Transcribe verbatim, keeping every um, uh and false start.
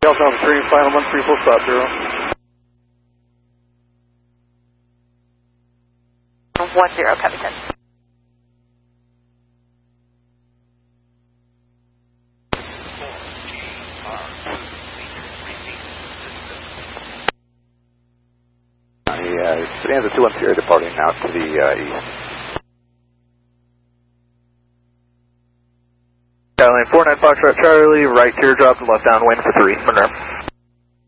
Delta Alpha three, final one three four spot zero. One zero, copy ten. The uh, Bonanza two one Sierra departing now to the uh, east. Skyline four nine Foxtrot Charlie, right teardrop and left downwind for three. Confirm.